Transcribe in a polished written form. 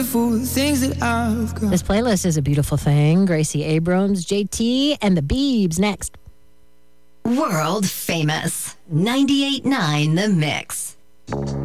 things that I've got. This playlist is a beautiful thing. Gracie Abrams, JT, and the Biebs next. World famous 98.9 The Mix.